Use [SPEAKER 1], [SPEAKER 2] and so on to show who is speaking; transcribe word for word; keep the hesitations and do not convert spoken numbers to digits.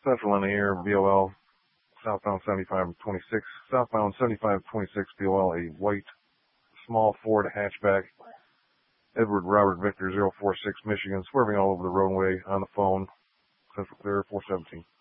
[SPEAKER 1] Central in the air, V O L, southbound seventy-five twenty-six, southbound seventy-five twenty-six, V O L, a white, small Ford hatchback, Edward Robert Victor zero four six, Michigan, swerving all over the roadway on the phone, Central Clear, four seventeen.